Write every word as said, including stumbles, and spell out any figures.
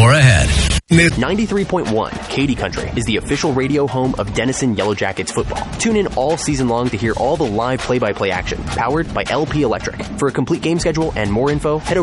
more ahead. ninety-three point one Katy Country is the official radio home of Denison Yellow Jackets football. Tune in all season long to hear all the live play-by-play action, powered by L P Electric. For a complete game schedule and more info, head over